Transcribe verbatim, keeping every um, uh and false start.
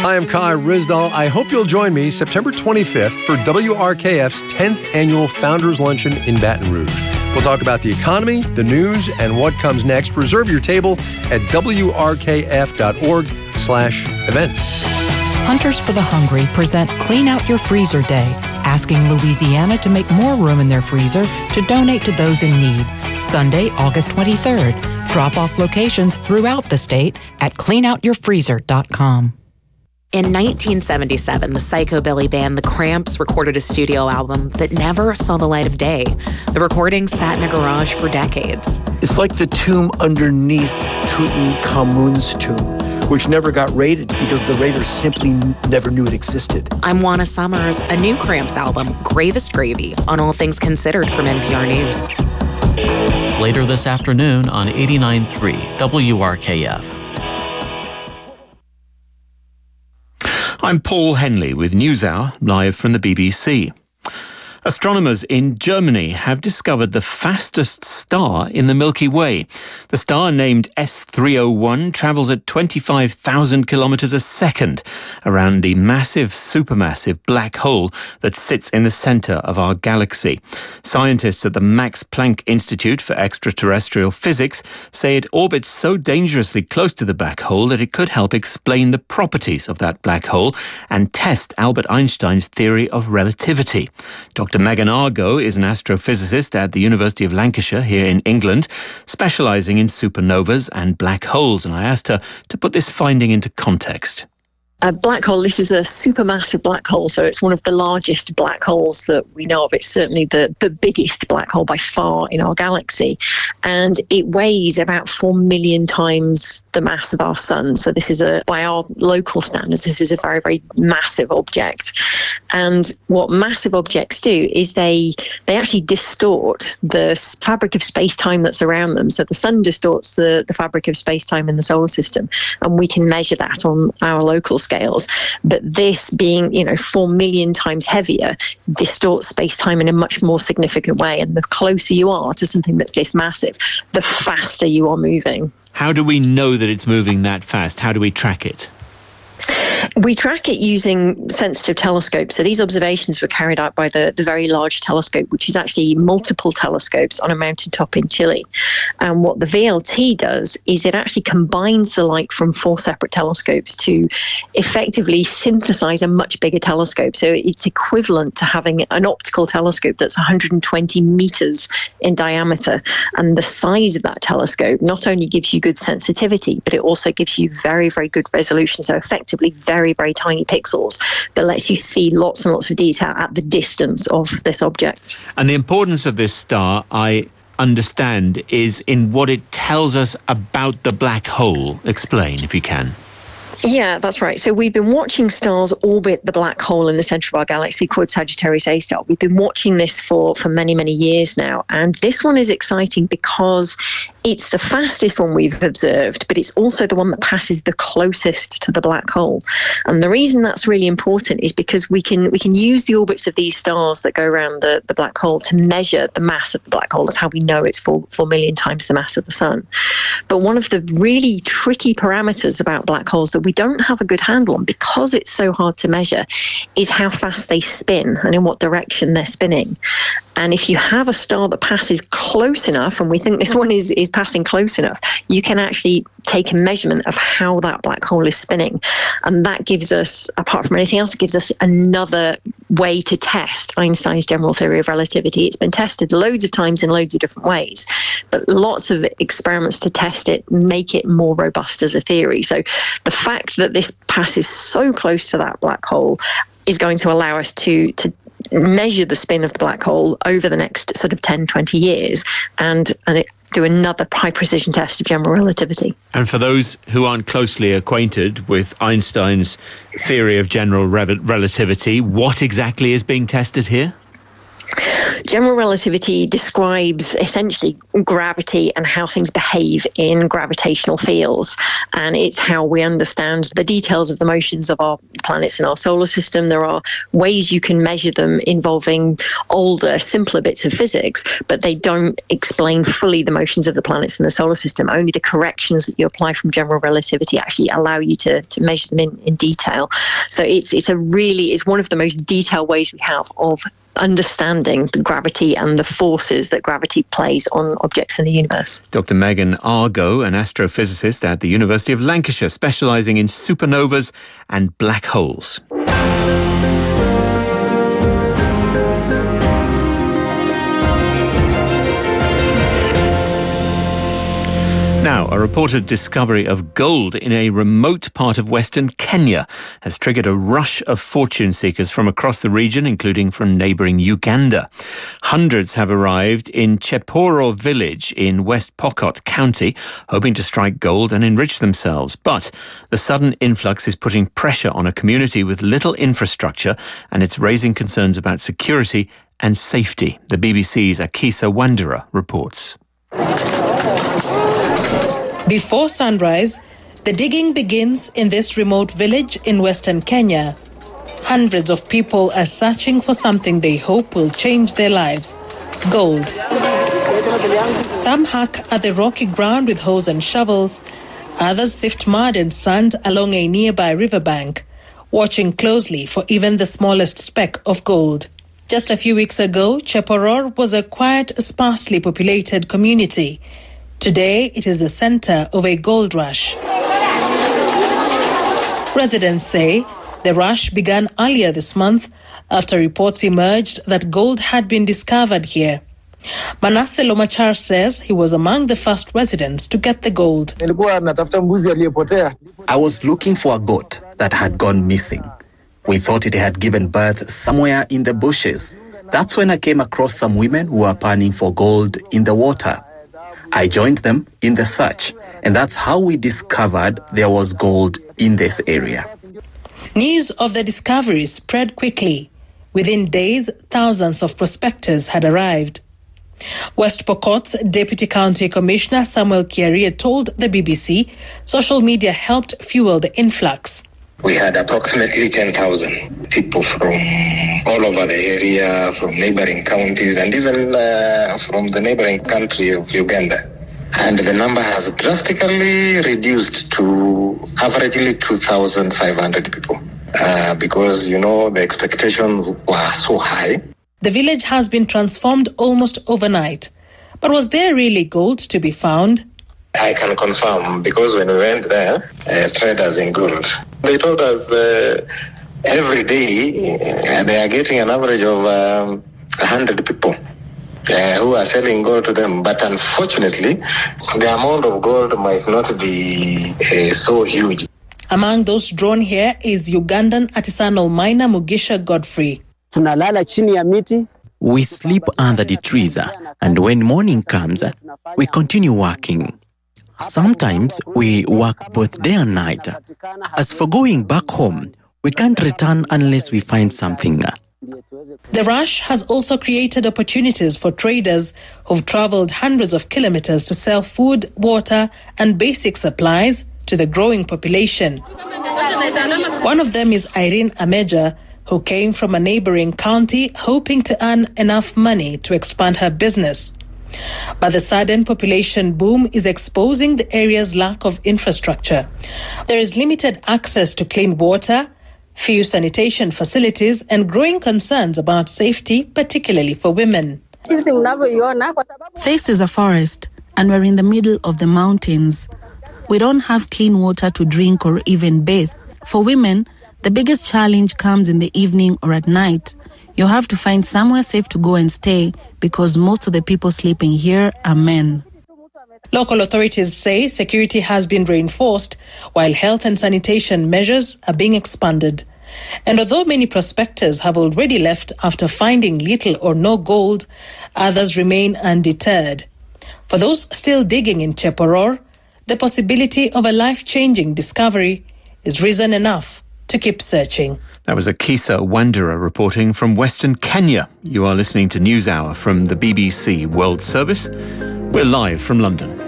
Hi, I'm Kai Ryssdal. I hope you'll join me September twenty-fifth for W R K F's tenth Annual Founders Luncheon in Baton Rouge. We'll talk about the economy, the news, and what comes next. Reserve your table at W R K F dot org slash events. Hunters for the Hungry present Clean Out Your Freezer Day, asking Louisiana to make more room in their freezer to donate to those in need. Sunday, August twenty-third. Drop-off locations throughout the state at clean out your freezer dot com. In nineteen seventy-seven, the psychobilly band The Cramps recorded a studio album that never saw the light of day. The recording sat in a garage for decades. It's like the tomb underneath Tutankhamun's tomb, which never got raided because the raiders simply n- never knew it existed. I'm Juana Summers. A new Cramps album, Gravest Gravy, on All Things Considered from N P R News. Later this afternoon on eighty-nine point three W R K F. I'm Paul Henley with NewsHour, live from the B B C. Astronomers in Germany have discovered the fastest star in the Milky Way. The star, named S three oh one, travels at twenty-five thousand kilometres a second around the massive supermassive black hole that sits in the centre of our galaxy. Scientists at the Max Planck Institute for Extraterrestrial Physics say it orbits so dangerously close to the black hole that it could help explain the properties of that black hole and test Albert Einstein's theory of relativity. Doctor Megan Argo is an astrophysicist at the University of Lancashire here in England, specialising in supernovas and black holes, and I asked her to put this finding into context. A black hole, this is a supermassive black hole, so it's one of the largest black holes that we know of. It's certainly the, the biggest black hole by far in our galaxy, and it weighs about four million times the mass of our sun. So this is, a by our local standards, this is a very, very massive object. And what massive objects do is they they actually distort the fabric of space-time that's around them. So the sun distorts the, the fabric of space-time in the solar system, and we can measure that on our local scales. But this, being, you know, four million times heavier, distorts space-time in a much more significant way. And the closer you are to something that's this massive, the faster you are moving. How do we know that it's moving that fast? How do we track it? We track it using sensitive telescopes. So these observations were carried out by the, the Very Large Telescope, which is actually multiple telescopes on a mountaintop in Chile. And what the V L T does is it actually combines the light from four separate telescopes to effectively synthesize a much bigger telescope. So it's equivalent to having an optical telescope that's one hundred twenty meters in diameter. And the size of that telescope not only gives you good sensitivity, but it also gives you very, very good resolution. So effectively very, very tiny pixels that lets you see lots and lots of detail at the distance of this object. And the importance of this star, I understand, is in what it tells us about the black hole. Explain, if you can. Yeah, that's right. So we've been watching stars orbit the black hole in the centre of our galaxy called Sagittarius A star. We've been watching this for, for many, many years now. And this one is exciting because it's the fastest one we've observed, but it's also the one that passes the closest to the black hole. And the reason that's really important is because we can we can use the orbits of these stars that go around the, the black hole to measure the mass of the black hole. That's how we know it's four, four million times the mass of the sun. But one of the really tricky parameters about black holes that we don't have a good handle on, because it's so hard to measure, is how fast they spin and in what direction they're spinning. And if you have a star that passes close enough, and we think this one is, is passing close enough, you can actually take a measurement of how that black hole is spinning. And that gives us, apart from anything else, it gives us another way to test Einstein's general theory of relativity. It's been tested loads of times in loads of different ways, but lots of experiments to test it make it more robust as a theory. So the fact that this passes so close to that black hole is going to allow us to to measure the spin of the black hole over the next sort of ten, twenty years and, and it, do another high precision test of general relativity. And for those who aren't closely acquainted with Einstein's theory of general re- relativity, what exactly is being tested here? General relativity describes essentially gravity and how things behave in gravitational fields. And it's how we understand the details of the motions of our planets in our solar system. There are ways you can measure them involving older, simpler bits of physics, but they don't explain fully the motions of the planets in the solar system. Only the corrections that you apply from general relativity actually allow you to, to measure them in, in detail. So it's it's a really, it's one of the most detailed ways we have of understanding the gravity and the forces that gravity plays on objects in the universe. Doctor Megan Argo, an astrophysicist at the University of Lancashire, specialising in supernovas and black holes. Now, a reported discovery of gold in a remote part of Western Kenya has triggered a rush of fortune seekers from across the region, including from neighbouring Uganda. Hundreds have arrived in Cheporo village in West Pokot County, hoping to strike gold and enrich themselves. But the sudden influx is putting pressure on a community with little infrastructure, and it's raising concerns about security and safety. The B B C's Akisa Wandera reports. Before sunrise, the digging begins in this remote village in Western Kenya. Hundreds of people are searching for something they hope will change their lives: gold. Some hack at the rocky ground with hoes and shovels. Others sift mud and sand along a nearby riverbank, watching closely for even the smallest speck of gold. Just a few weeks ago, Cheporo was a quiet, sparsely populated community. Today, it is the center of a gold rush. Residents say the rush began earlier this month after reports emerged that gold had been discovered here. Manasseh Lomachar says he was among the first residents to get the gold. I was looking for a goat that had gone missing. We thought it had given birth somewhere in the bushes. That's when I came across some women who were panning for gold in the water. I joined them in the search, and that's how we discovered there was gold in this area. News of the discovery spread quickly. Within days, thousands of prospectors had arrived. West Pokot's Deputy County Commissioner Samuel Kiarie told the B B C social media helped fuel the influx. We had approximately ten thousand people from all over the area, from neighboring counties, and even uh, from the neighboring country of Uganda. And the number has drastically reduced to averagely two thousand five hundred people uh, because, you know, the expectations were so high. The village has been transformed almost overnight. But was there really gold to be found? I can confirm, because when we went there, uh, traders in gold, they told us uh, every day uh, they are getting an average of um, one hundred people uh, who are selling gold to them. But unfortunately, the amount of gold might not be uh, so huge. Among those drawn here is Ugandan artisanal miner Mugisha Godfrey. We sleep under the trees, and when morning comes, we continue working. Sometimes we work both day and night. As for going back home, we can't return unless we find something. The rush has also created opportunities for traders who've traveled hundreds of kilometers to sell food, water, and basic supplies to the growing population. One of them is Irene Ameja, who came from a neighboring county hoping to earn enough money to expand her business. But the sudden population boom is exposing the area's lack of infrastructure. There is limited access to clean water, few sanitation facilities, and growing concerns about safety, particularly for women. This is a forest, and we're in the middle of the mountains. We don't have clean water to drink or even bathe. For women, the biggest challenge comes in the evening or at night. You have to find somewhere safe to go and stay because most of the people sleeping here are men. Local authorities say security has been reinforced while health and sanitation measures are being expanded. And although many prospectors have already left after finding little or no gold, others remain undeterred. For those still digging in Cheporo, the possibility of a life-changing discovery is reason enough to keep searching. That was Akisa Wandera reporting from Western Kenya. You are listening to NewsHour from the B B C World Service. We're live from London.